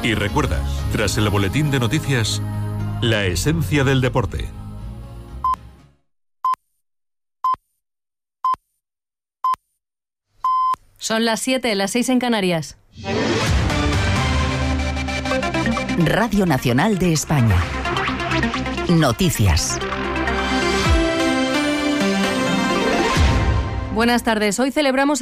Y recuerda, tras el boletín de noticias, la esencia del deporte. Son las 7, las 6 en Canarias. Radio Nacional de España. Noticias. Buenas tardes. Hoy celebramos